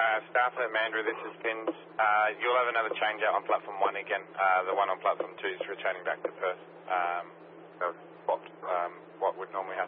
Staff at Mandurah, this is Pins. You'll have another change out on platform 1 again. The one on platform 2 is returning back to Perth. So what would normally happen?